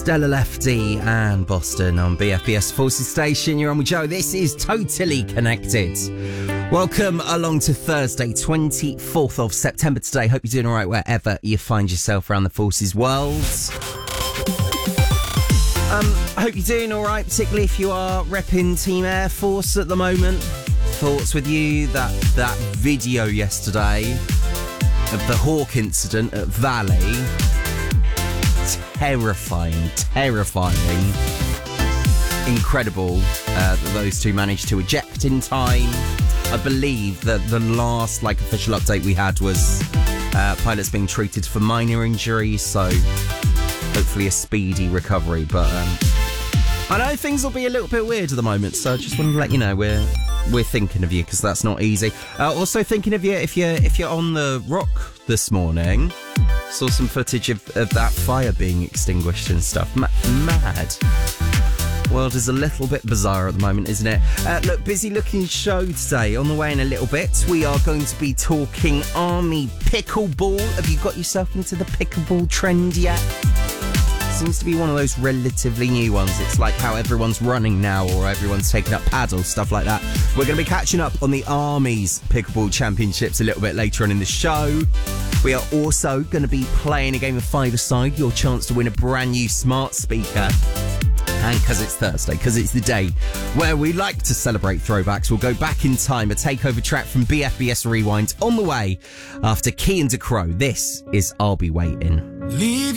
Stella Lefty and Boston on BFBS Forces Station. You're on with Joe. This is Totally Connected. Welcome along to Thursday, 24th of September today. Hope you're doing all right wherever you find yourself around the Forces world. I hope you're doing all right, particularly if you are repping Team Air Force at the moment. Thoughts with you, that video yesterday of the Hawk incident at Valley. Terrifying. Incredible that those two managed to eject in time. I believe that the last official update we had was pilots being treated for minor injuries, so hopefully a speedy recovery. But I know things will be a little bit weird at the moment, so I just wanted to let you know we're thinking of you, because that's not easy. Also thinking of you if you're on the rock this morning. Saw some footage of that fire being extinguished and stuff. Mad. World is a little bit bizarre at the moment, isn't it? Look, busy looking show today. On the way in a little bit, we are going to be talking Army pickleball. Have you got yourself into the pickleball trend yet? Seems to be one of those relatively new ones. It's like how everyone's running now, or everyone's taking up paddle, stuff like that. We're going to be catching up on the Army's pickleball championships a little bit later on in the show. We are also going to be playing a game of five-a-side, your chance to win a brand new smart speaker. And because it's Thursday, because it's the day where we like to celebrate throwbacks, we'll go back in time, a takeover track from BFBS Rewind on the way after Key and DeCrow. This is I'll Be Waiting. Leave